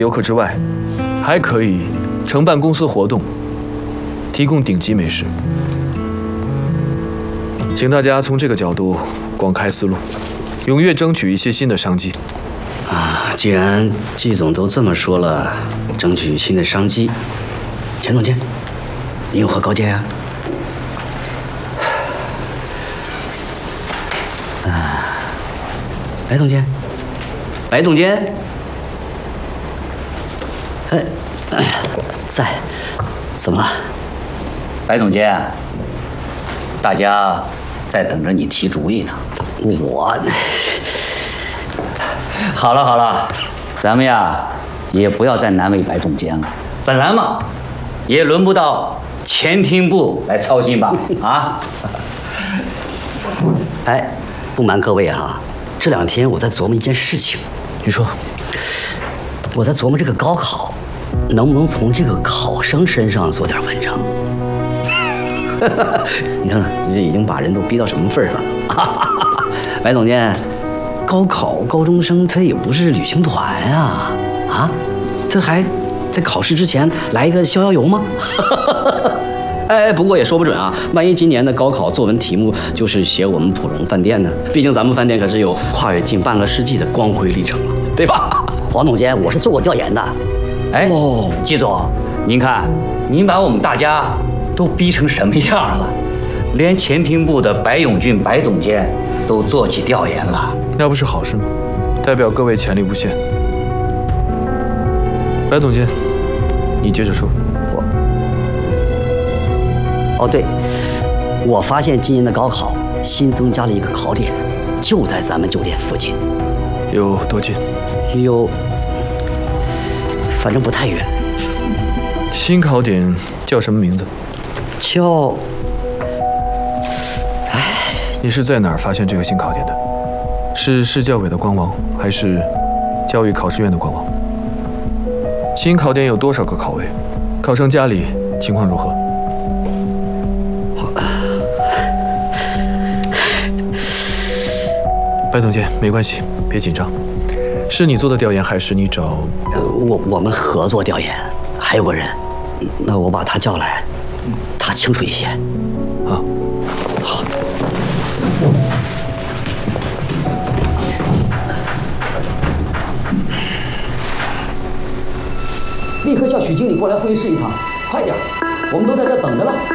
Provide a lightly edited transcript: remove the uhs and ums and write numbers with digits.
游客之外，还可以承办公司活动，提供顶级美食。请大家从这个角度广开思路，踊跃争取一些新的商机。 啊，既然季总都这么说了，争取新的商机。钱总监，你有何高见呀？白总监，白总监，在，怎么了？ 白总监，大家在等着你提主意呢。 我， 好了好了，咱们呀也不要再难为白总监了。本来嘛，也轮不到前厅部来操心吧？啊？ 哎，不瞒各位啊，这2天我在琢磨一件事情。 你说， 我在琢磨这个高考，能不能从这个考生身上做点文章？你看看，你这已经把人都逼到什么份儿上了？白总监，高考高中生他也不是旅行团呀，啊，这还在考试之前来一个逍遥游吗？哎，不过也说不准啊，万一今年的高考作文题目就是写我们普荣饭店呢？毕竟咱们饭店可是有跨越近半个世纪的光辉历程了，对吧？黄总监，我是做过调研的。 哎，季总，您看，您把我们大家都逼成什么样了？连前厅部的白永俊白总监都做起调研了， 那不是好事吗？代表各位潜力无限。白总监，你接着说。 哦，对，我发现今年的高考新增加了一个考点，就在咱们酒店附近。 有多近？ 有，反正不太远。 新考点叫什么名字？ 叫…… 你是在哪儿发现这个新考点的？是市教委的官网，还是教育考试院的官网？新考点有多少个考位？考生家里情况如何？白总监，没关系，别紧张。是你做的调研，还是你找…… 我们合作调研，还有个人，那我把他叫来，他清楚一些。 啊， 好。立刻叫许经理过来会议室一趟，快点，我们都在这儿等着了。